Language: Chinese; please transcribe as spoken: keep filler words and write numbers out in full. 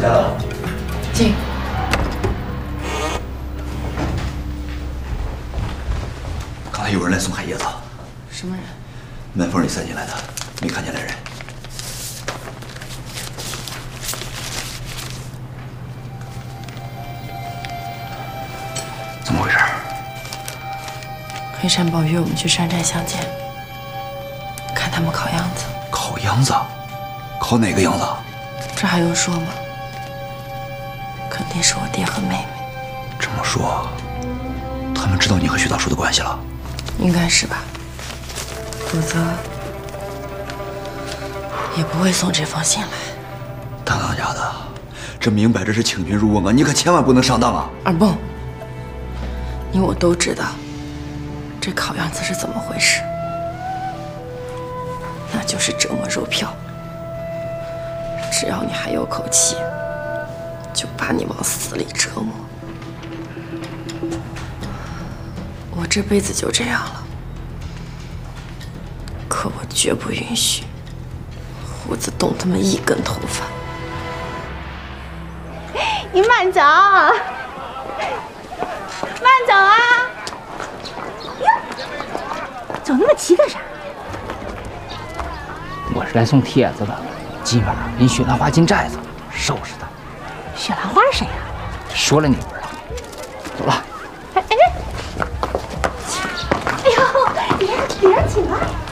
来了。 进。 刚才有人来送海椰子。 什么人？ 门缝里塞进来的，没看见来人。怎么回事？ 黑山豹约我们去山寨相见，看他们烤秧子。 烤秧子？烤哪个秧子？ 这还用说吗？肯定是我爹和妹妹。 这么说，他们知道你和徐大叔的关系了？ 应该是吧，否则也不会送这封信来。 当当家的，这明摆着是请君入瓮啊！你可千万不能上当啊！ 二蹦，你我都知道这烤秧子是怎么回事，那就是折磨肉票。只要你还有口气，就把你往死里折磨。我这辈子就这样了，可我绝不允许胡子动他们一根头发。 你慢走，慢走啊！哟，走那么急干啥？ 我是来送帖子的，今晚领雪兰花进寨子，收拾他。 雪兰花是谁呀？ 说了你不知道。走了。 哎哎，哎呦，别别请了。